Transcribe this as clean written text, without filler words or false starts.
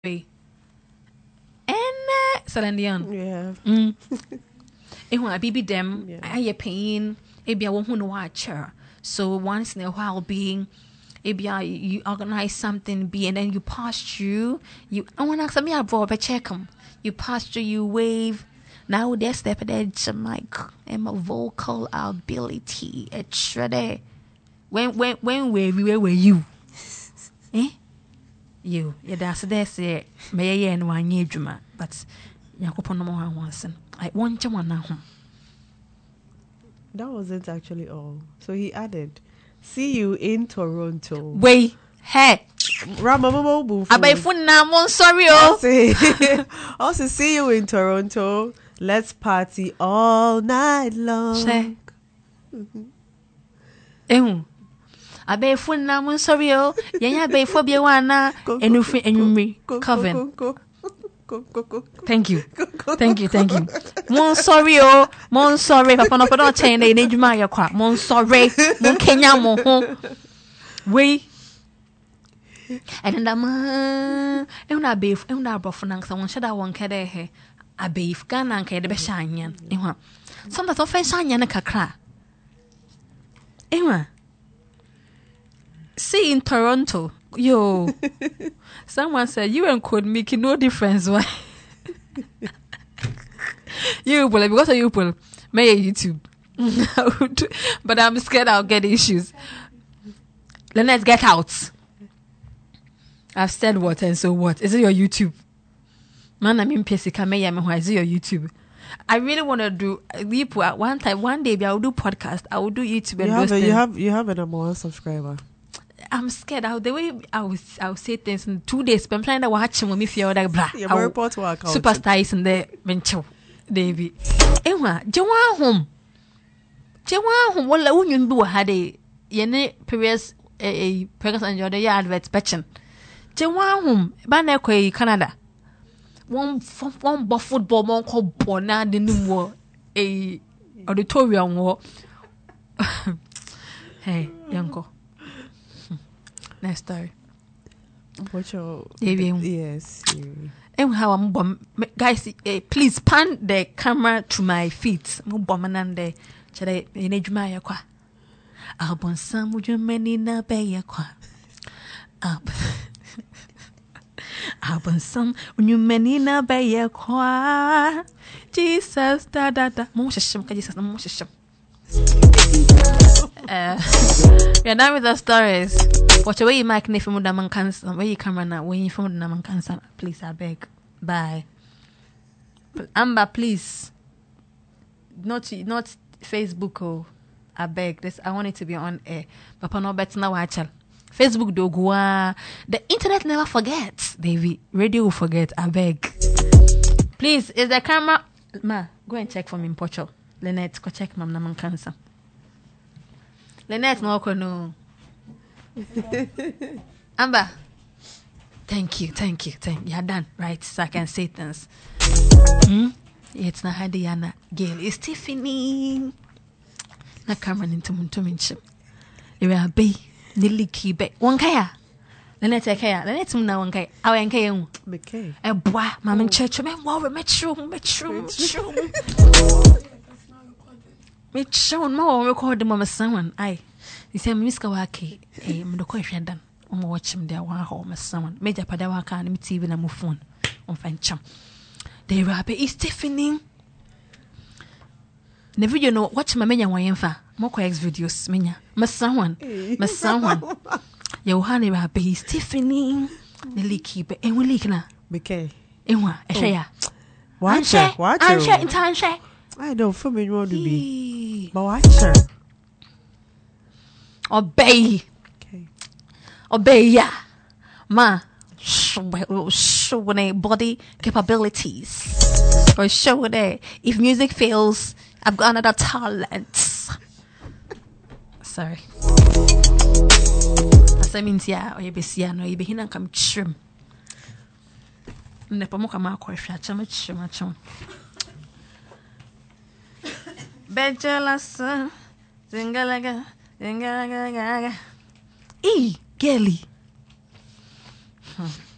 And Salandian. Yeah. And when I be them, I pain, maybe I won't watch her. So once in a while, being maybe you organize something, and then you pass through. I want to ask me about but check them. You pass through, you wave. Now they're stepping into my vocal ability. It's there. When where were you? You, that's it. May I and 1 year, Juma, but Yakupon no more once. I want you one now. That wasn't actually all. So he added, "See you in Toronto." Wait, hey, Ramamobu. I phone now. I'm sorry, oh. Also, see you in Toronto. Let's party all night long. Say, I be phone now. I'm sorry, oh. Yeah, be for be one na. And Coven. Thank you. Mon sorry, oh. Mon sorry. Papa no papa chain. They need my yakwa. Mon sorry. Mon Kenya mon home. We. And then I'm not beef. I'm not buffing. Someone should have one kede he. A beef gun and kede be shiny. Sometimes often shiny and a kakra. See in Toronto. Yo, someone said you and could make no difference. Why? You will because of you will may YouTube. But I'm scared I'll get issues. Let's get out. I've said what and so what? Is it your YouTube? Man, I mean Pesica may is it your YouTube? I really want to do people at one day I will do podcast, I will do YouTube and you have a number 1 subscriber. I'm scared. The way I will say things in 2 days. But I'm trying to watch him when me feel like blah. Report to our account. Superstar is in there. Mental, David. Ewa, Jawa home. Wala union do had a yene previous a previous and the year advert patching. Jawa home. Bana kwe Canada. One football one called Bona the new war a auditorium war. Hey, Yanko. Next story. What's your... Yes. And how I'm guys, please pan the camera to my feet. I'm bombing should I in age my aqua? I'll bon some would you many na bay aqua? Up. I'll bon some when you many na bay aqua. Jesus, da. Moshashim, Jesus, Moshashim. We're done with the stories. Watch away you mic if you would cancer. Where you camera now? When you found the cancer, please, I beg. Bye. Amber, please. Not Facebook. Oh, I beg. This I want it to be on air. Papa no better now. Facebook do go. The internet never forgets. David, radio will forget. I beg. Please, is the camera? Ma, go and check for me in Portugal. Lynette, go check my naman cancer. Lynette, no. Amber, thank you. You're done, right? So I can say things. It's not Hadiana Gail. It's Tiffany. Na Cameron into Muntuminship. You are be Nili Kibe. One kaya. Lynette kaya. Lynette na one kaya. Our NK. McKay. A bois, Mamma Church. Man, wow, metro. Metro, more record the Mama someone. Aye. You say, Miss Kawaki, a Mdokoishan done. I'm watching their one home as someone. Major Padawaka and TV and move phone on fine chum. The rabbit is Tiffany. Never you know, watch my mania wayanfa. More X videos, Minya. Miss someone. Your honey rabbit is Tiffany. The leak keeper, and we leak now. McKay. Ewa, a share. Watch in time, share. I don't feel me want to be. But watch her. Obey. Okay. Obey, yeah. Ma, show their body capabilities. Or show there. If music fails, I've got another talent. Sorry. That means, yeah, or you be seeing, or you be hinting, come trim. Nepomoka Marco, chum. Bejelas, zingalaga. Girly.